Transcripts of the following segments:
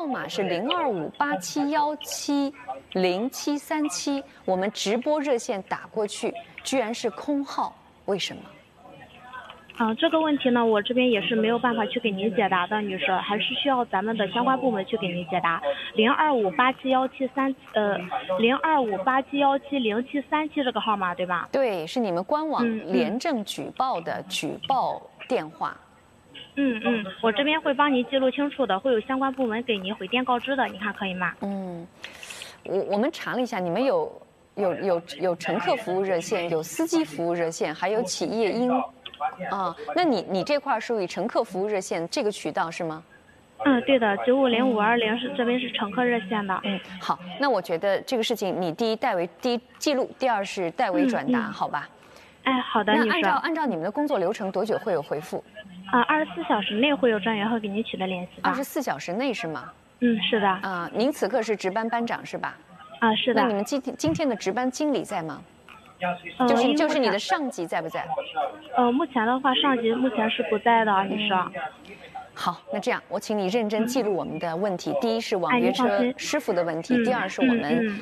码是025871707737，我们直播热线打过去，居然是空号，为什么？ 这个问题呢，我这边也是没有办法去给您解答的，女士，还是需要咱们的相关部门去给您解答。025871707737这个号码对吧？ 对，是你们官网廉政举报的举报电话。 我这边会帮您记录清楚的，会有相关部门给您回电告知的，你看可以吗？ 我们查了一下，你们有乘客服务热线，有司机服务热线，还有企业音。那你这块属于乘客服务热线这个渠道是吗？ 对的，950520是这边是乘客热线的。 好，那我觉得这个事情你第一记录，第二是代为转达，好吧？ 好的，女士。 那按照你们的工作流程，多久会有回复 ？24小时内会有专员会给您取得联系的。 24小时内是吗？ 是的。 您此刻是值班班长是吧？ 是的。 那你们今天的值班经理在吗？就是你的上级在不在？ 目前的话，上级目前是不在的，女士。 好，那这样我请你认真记录我们的问题。第一是网约车师傅的问题，第二是我们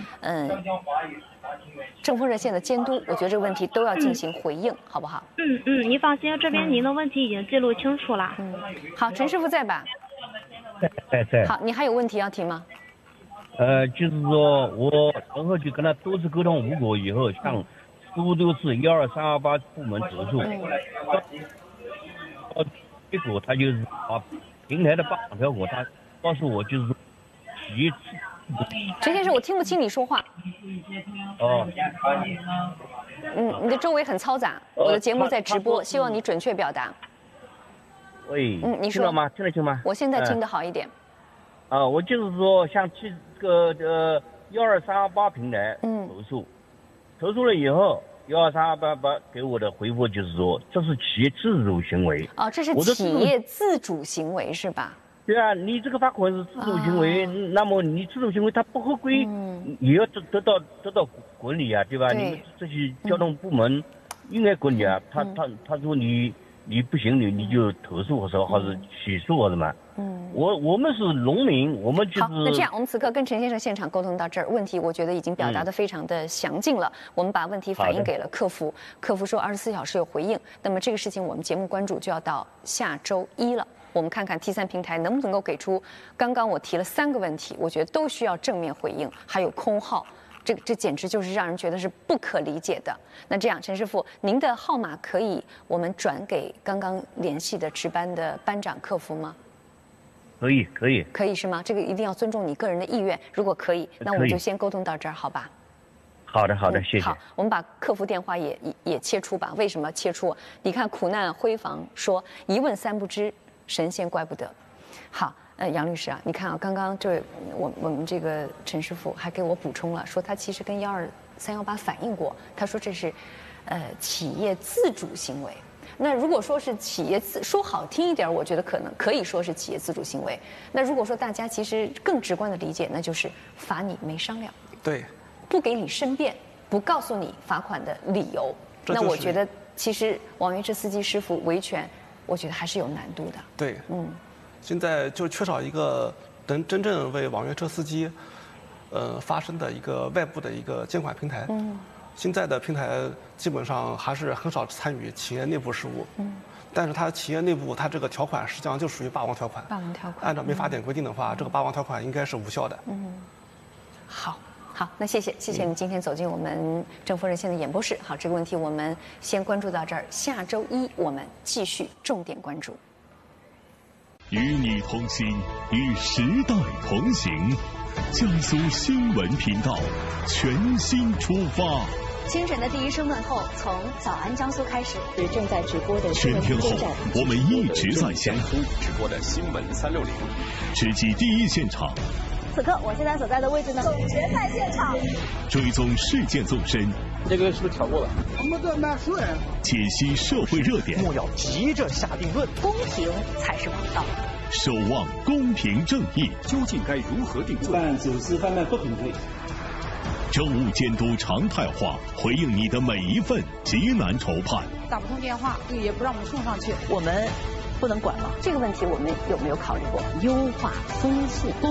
正风热线的监督，我觉得这个问题都要进行回应，好不好？ 您放心，这边您的问题已经记录清楚了。 好，陈师傅在吧？ 在。 好，你还有问题要提吗？ 就是说我然后就跟他多次沟通无果以后，向15次12328部门投诉，结果他就是把平台的霸王条款，他告诉我就是说企业陈先生，我听不清你说话。你的周围很嘈杂，我的节目在直播，希望你准确表达。 喂， 你说听到吗？听得清吗？ 我现在听得好一点。 我就是说像这个12328平台投诉了以后，12328给我的回复就是说这是企业自主行为。 这是企业自主行为是吧？ 对啊，你这个罚款是自主行为，那么你自主行为它不合规，也要得到管理啊，对吧？你们这些交通部门应该管理啊。他说你不行，你就投诉或者起诉或者什么。我们是农民，我们就是。好， 那这样，我们此刻跟陈先生现场沟通到这儿，问题我觉得已经表达得非常的详尽了。我们把问题反映给了客服，客服说24小时有回应。那么这个事情我们节目关注就要到下周1了。我们看看 T3平台能不能够给出刚刚我提了3个问题，我觉得都需要正面回应，还有空号。这简直就是让人觉得是不可理解的。那这样，陈师傅，您的号码可以我们转给刚刚联系的值班的班长客服吗？ 可以是吗？这个一定要尊重你个人的意愿。如果可以，那我们就先沟通到这儿，好吧？ 好的，谢谢。 好，我们把客服电话也切出吧。为什么切出？你看苦难闺房说一问3不知，神仙怪不得。好。杨律师啊，你看啊，刚刚我们这个陈师傅还给我补充了，说他其实跟12318反映过，他说这是，企业自主行为。那如果说是企业说好听一点，我觉得可以说是企业自主行为。那如果说大家其实更直观的理解，那就是罚你没商量， 对， 不给你申辩，不告诉你罚款的理由。那我觉得其实网约车司机师傅维权，我觉得还是有难度的。 对，现在就缺少一个真正为网约车司机，发声的一个外部的一个监管平台。现在的平台基本上还是很少参与企业内部事务。但是它企业内部它这个条款实际上就属于霸王条款。霸王条款。按照民法典规定的话，这个霸王条款应该是无效的。 好，那谢谢你今天走进我们正风热线的演播室。好，这个问题我们先关注到这儿，下周1我们继续重点关注。 与你同行，与时代同行。江苏新闻频道全新出发。 清晨的第一声问候，从早安江苏开始。正在直播的全天候，我们一直在江苏直播的新闻360， 直击第一现场。 此刻我现在所在的位置呢，总决赛现场， 追踪事件纵深。 这个是不是调过了？ 我们的难说呀。 解析社会热点， 莫要急着下定论， 公平才是王道。 守望公平正义， 究竟该如何定罪？ 办走私贩卖不平对。 政务监督常态化，回应你的每一份急难愁盼。 打不通电话，也不让我们送上去， 我们不能管吗？这个问题我们有没有考虑过优化风速？